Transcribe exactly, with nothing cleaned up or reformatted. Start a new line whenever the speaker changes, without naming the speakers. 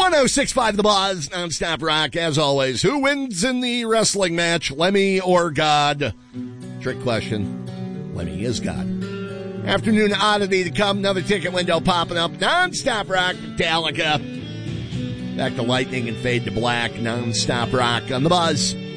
one oh six point five The Buzz, nonstop rock, as always. Who wins in the wrestling match, Lemmy or God? Trick question. Lemmy is God. Afternoon oddity to come. Another ticket window popping up. Nonstop rock, Metallica. Back to lightning and fade to black. Nonstop rock on The Buzz.